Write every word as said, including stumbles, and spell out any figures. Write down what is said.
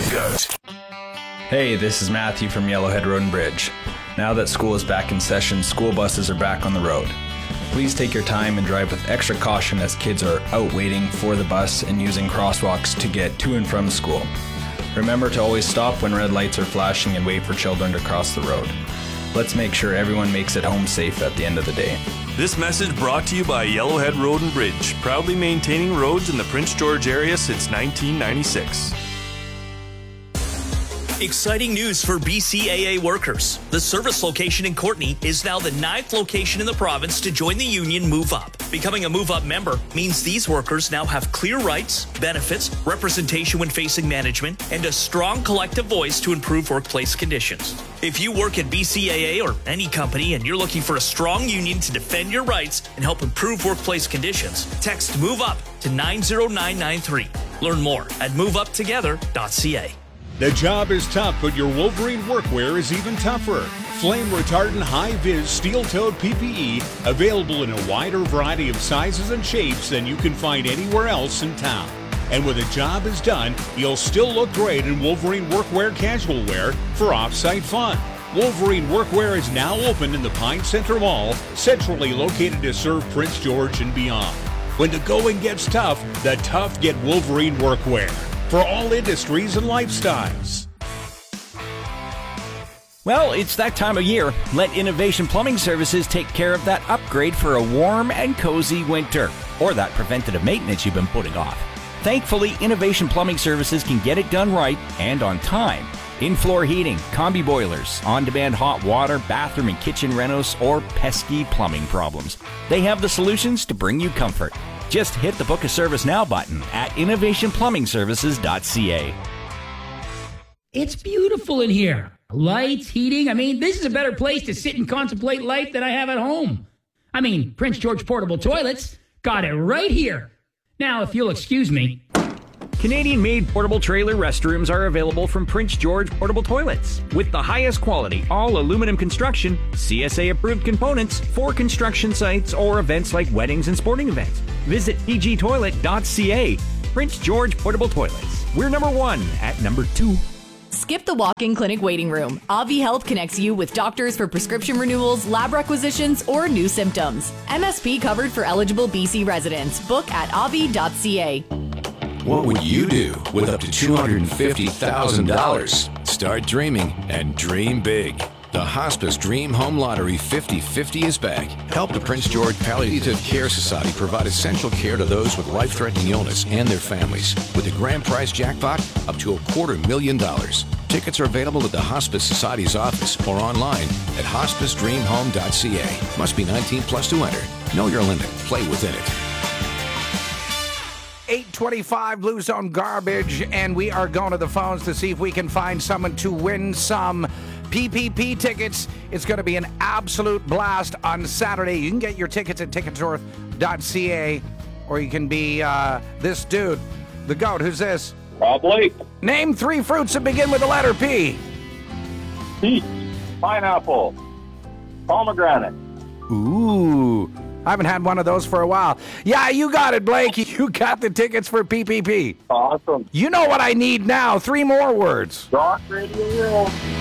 The GOAT. Hey, this is Matthew from Yellowhead Road and Bridge. Now that school is back in session, school buses are back on the road. Please take your time and drive with extra caution as kids are out waiting for the bus and using crosswalks to get to and from school. Remember to always stop when red lights are flashing and wait for children to cross the road. Let's make sure everyone makes it home safe at the end of the day. This message brought to you by Yellowhead Road and Bridge, proudly maintaining roads in the Prince George area since nineteen ninety-six. Exciting news for B C A A workers. The service location in Courtenay is now the ninth location in the province to join the union Move Up. Becoming a Move Up member means these workers now have clear rights, benefits, representation when facing management, and a strong collective voice to improve workplace conditions. If you work at B C A A or any company and you're looking for a strong union to defend your rights and help improve workplace conditions, text MOVE UP to nine zero nine nine three. Learn more at move up together dot c a. The job is tough, but your Wolverine workwear is even tougher. Flame retardant high-vis steel-toed P P E available in a wider variety of sizes and shapes than you can find anywhere else in town. And when the job is done, you'll still look great in Wolverine workwear casual wear for off-site fun. Wolverine Workwear is now open in the Pine Center Mall, centrally located to serve Prince George and beyond. When the going gets tough, the tough get Wolverine Workwear. For all industries and lifestyles. Well, it's that time of year. Let Innovation Plumbing Services take care of that upgrade for a warm and cozy winter, or that preventative maintenance you've been putting off. Thankfully, Innovation Plumbing Services can get it done right and on time. In-floor heating, combi boilers, on-demand hot water, bathroom and kitchen renos, or pesky plumbing problems. They have the solutions to bring you comfort. Just hit the Book a Service Now button at innovation plumbing services dot c a. It's beautiful in here. Lights, heating. I mean, this is a better place to sit and contemplate life than I have at home. I mean, Prince George Portable Toilets got it right here. Now, if you'll excuse me. Canadian-made portable trailer restrooms are available from Prince George Portable Toilets. With the highest quality, all aluminum construction, C S A-approved components for construction sites or events like weddings and sporting events. Visit p g toilet dot c a. Prince George Portable Toilets. We're number one at number two. Skip the walk-in clinic waiting room. Avi Health connects you with doctors for prescription renewals, lab requisitions, or new symptoms. M S P covered for eligible B C residents. Book at avi dot c a. What would you do with up to two hundred fifty thousand dollars? Start dreaming and dream big. The Hospice Dream Home Lottery fifty fifty is back. Help the Prince George Palliative Care Society provide essential care to those with life-threatening illness and their families. With the grand prize jackpot up to a quarter million dollars. Tickets are available at the Hospice Society's office or online at hospice dream home dot c a. Must be nineteen plus to enter. Know your limit. Play within it. eight twenty-five Blue Zone Garbage, and we are going to the phones to see if we can find someone to win some P P P tickets. It's going to be an absolute blast on Saturday. You can get your tickets at ticket north dot c a, or you can be uh, this dude, the GOAT. Who's this? Rob Blake. Name three fruits that begin with the letter P. Peach, pineapple, pomegranate. Ooh. I haven't had one of those for a while. Yeah, you got it, Blake. You got the tickets for P P P. Awesome. You know what I need now. Three more words. Rock Radio World.